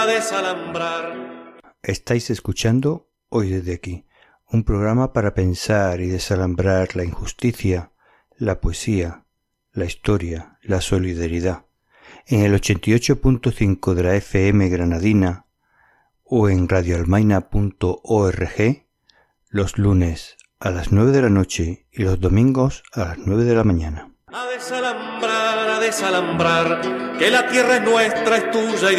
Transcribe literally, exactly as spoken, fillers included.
A desalambrar. Estáis escuchando Hoy desde aquí, un programa para pensar y desalambrar la injusticia, la poesía, la historia, la solidaridad, en el ochenta y ocho punto cinco de la F M granadina o en radioalmaina punto org los lunes a las nueve de la noche y los domingos a las nueve de la mañana. A desalambrar, a desalambrar, que la tierra es nuestra, es tuya y